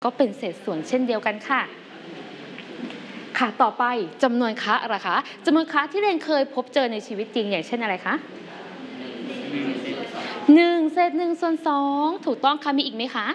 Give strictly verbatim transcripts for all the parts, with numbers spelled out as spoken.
ก็เป็นเศษส่วนเช่นเดียวกันค่ะค่ะต่อไปจำนวนคะอะไรคะจำนวนคะที่เรียนเคยพบเจอในชีวิตจริงอย่างเช่นอะไรคะหนึ่งเศษหนึ่งส่วนสองถูกต้องค่ะมีอีกไหมคะ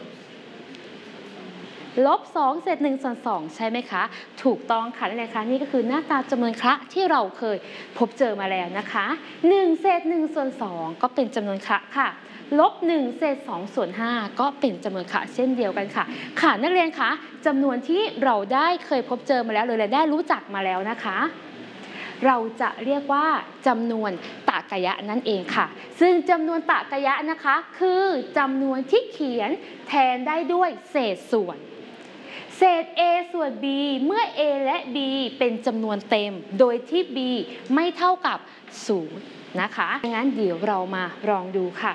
ลบสองเศษหนึ่งส่วนสองใช่ไหมคะถูกต้องค่ะนั่นเองค่ะนี่ก็คือหน้าตาจำนวนคะที่เราเคยพบเจอมาแล้วนะคะหนึ่งเศษหนึ่งส่วนสองก็เป็นจำนวนคะค่ะลบหนึ่งเศษสองส่วนห้าก็เป็นจำนวนคะเช่นเดียวกันค่ะค่ะนักเรียนคะจำนวนที่เราได้เคยพบเจอมาแล้วหรือเราได้รู้จักมาแล้วนะคะเราจะเรียกว่าจำนวนตรรกะนั่นเองค่ะซึ่งจำนวนตรรกะนะคะคือจำนวนที่เขียนแทนได้ด้วยเศษส่วนเศษ a ส่วน b เมื่อ a และ b เป็นจำนวนเต็มโดยที่ b ไม่เท่ากับศูนย์นะคะงั้นเดี๋ยวเรามาลองดูค่ะ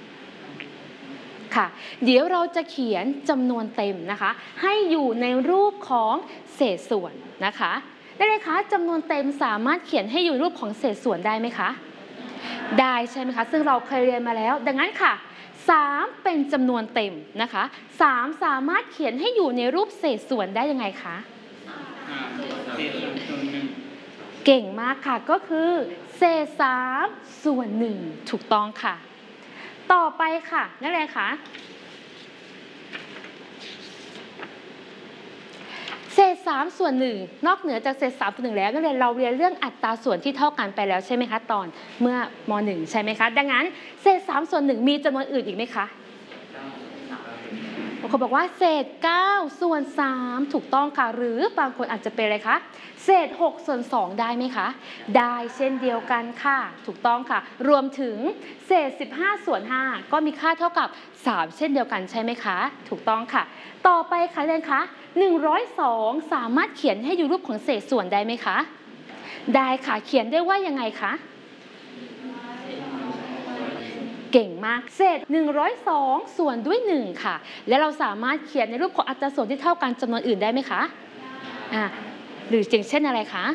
ค่ะเดี๋ยวเราจะเขียนจำนวนเต็มนะคะให้อยู่ในรูปของเศษส่วนนะคะได้เลยคะจำนวนเต็มสามารถเขียนให้อยู่รูปของเศษส่วนได้ไหมคะได้ใช่ไหมคะซึ่งเราเคยเรียนมาแล้วดังนั้นค่ะสามเป็นจำนวนเต็มนะคะสามสามารถเขียนให้อยู่ในรูปเศษส่วนได้ยังไงคะเก่งมากค่ะก็คือเศษสามส่วนหนึ่งถูกต้องค่ะต่อไปค่ะนั่นเลยค่ะเศษสามส่วนหนึ่งนอกเหนือจากเศษสามส่วนหนึ่งแล้วนักเรียนเราเรียนเรื่องอัตราส่วนที่เท่ากันไปแล้วใช่ไหมคะตอนเมื่อมหนึ่งใช่ไหมคะดังนั้นเศษสามส่วนหนึ่งมีจำนวนอื่นอีกไหมคะบางคนบอกว่าเศษเก้าส่วนสามถูกต้องค่ะหรือบางคนอาจจะเป็นอะไรคะเศษหกส่วนสองได้ไหมคะได้เช่นเดียวกันค่ะถูกต้องค่ะรวมถึงเศษสิบห้าส่วนห้าก็มีค่าเท่ากับสามเช่นเดียวกันใช่ไหมคะถูกต้องค่ะต่อไปค่ะเรียนคะหนึ่งร้อยสองสามารถเขียนให้อยู่รูปของเศษส่วนได้ไหมคะได้ค่ะเขียนได้ว่ายังไงคะเก่งมากเศษหนึ่งร้อยสองส่วนด้วยหนึ่งค่ะและเราสามารถเขียนในรูปของอัตราส่วนที่เท่ากันจำนวนอื่นได้ไหมคะอ่าหรืออย่างเช่นอะไรคะ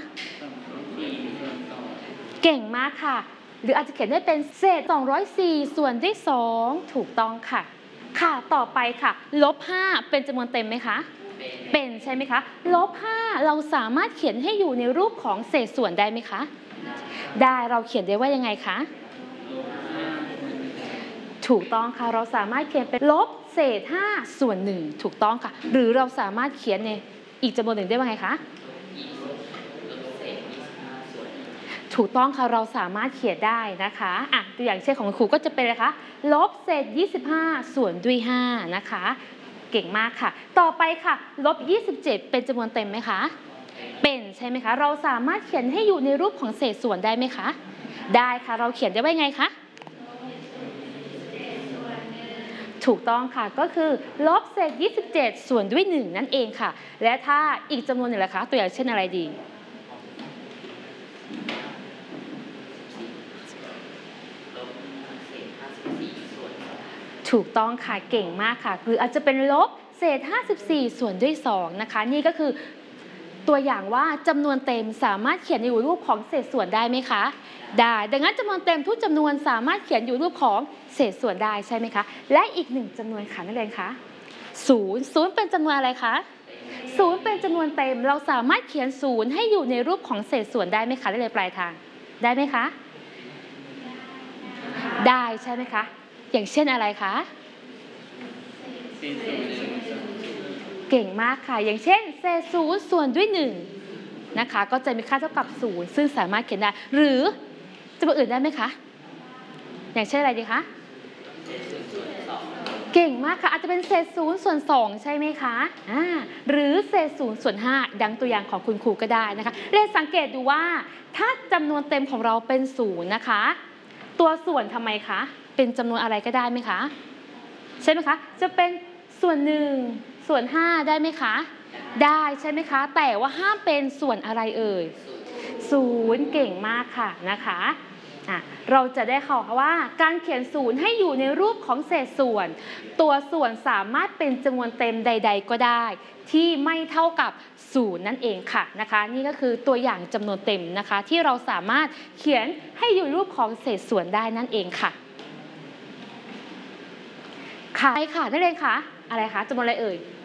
เก่งมากค่ะหรืออาจจะเขียนได้เป็นเศษสองร้อยสี่ส่วนด้วยสองถูกต้องค่ะค่ะต่อไปค่ะลบห้าเป็นจำนวนเต็มไหมคะเป็นใช่ไหมคะลบห้าเราสามารถเขียนให้อยู่ในรูปของเศษส่วนได้ไหมคะได้เราเขียนได้ว่ายังไงคะถูกต้องค่ะเราสามารถเขียนเป็นลบเศษห้าส่วนหนึ่งถูกต้องค่ะหรือเราสามารถเขียนในอีกจำนวนหนึ่งได้ว่าไงคะถูกต้องค่ะเราสามารถเขียนได้นะคะอ่ะตัวอย่างเช่นของครูก็จะเป็นอะไรคะลบเศษยี่สิบห้าส่วนด้วยห้านะคะเก่งมากค่ะต่อไปค่ะลบยี่สิบเจ็ดเป็นจำนวนเต็มไหมคะเป็นใช่ไหมคะเราสามารถเขียนให้อยู่ในรูปของเศษส่วนได้ไหมคะได้ค่ะเราเขียนได้ว่าไงคะถูกต้องค่ะก็คือลบเศษยี่สิบเจ็ดส่วนด้วยหนึ่งนั่นเองค่ะและถ้าอีกจำนวนหนึ่งล่ะคะตัวอย่างเช่นอะไรดีถูกต้องค่ะเก่งมากค่ะหรืออาจจะเป็นลบเศษห้าสิบสี่ส่วนด้วยสองนะคะนี่ก็คือตัวอย่างว่าจำนวนเต็มสามารถเขียนอยู่รูปของเศษส่วนได้ไหมคะได้ดังนั้นจำนวนเต็มทุกจำนวนสามารถเขียนอยู่รูปของเศษส่วนได้ใช่ไหมคะและอีกหนึ่งจำนวนค่ะนักเรียนคะศูนย์ศูนย์เป็นจำนวนอะไรคะศูนย์เป็นจำนวนเต็มเราสามารถเขียนศูนย์ให้อยู่ในรูปของเศษส่วนได้ไหมคะนักเรียนปลายทางได้ไหมคะได้ใช่ไหมคะอย่างเช่นอะไรคะเก่งมากค่ะอย่างเช่นเศษศูนย์ส่วนด้วยหนึ่งนะคะก็จะมีค่าเท่ากับศูนย์ซึ่งสามารถเขียนได้หรือจำนวนอื่นได้ไหมคะอย่างเช่นอะไรดีคะเก่งมากค่ะอาจจะเป็นเศษศูนย์ส่วนสองใช่ไหมคะอ่าหรือเศษศูนย์ส่วนห้าดังตัวอย่างของคุณครูก็ได้นะคะเรียนสังเกตดูว่าถ้าจำนวนเต็มของเราเป็นศูนย์นะคะตัวส่วนทำไมคะเป็นจำนวนอะไรก็ได้ไหมคะใช่ไหมคะจะเป็นส่วนหนึ่งส่วนห้าได้ไหมคะได้ใช่ไหมคะแต่ว่าห้ามเป็นส่วนอะไรเอ่ยศูนย์เก่งมากค่ะนะคะอ่ะเราจะได้ข่าวว่าการเขียนศูนย์ให้อยู่ในรูปของเศษส่วนตัวส่วนสามารถเป็นจำนวนเต็มใดๆก็ได้ที่ไม่เท่ากับศูนย์นั่นเองค่ะนะคะนี่ก็คือตัวอย่างจำนวนเต็มนะคะที่เราสามารถเขียนให้อยู่รูปของเศษส่วนได้นั่นเองค่ะค่ะค่ะนักเรียนคะอะไรคะจำนวนอะไรเอ่ย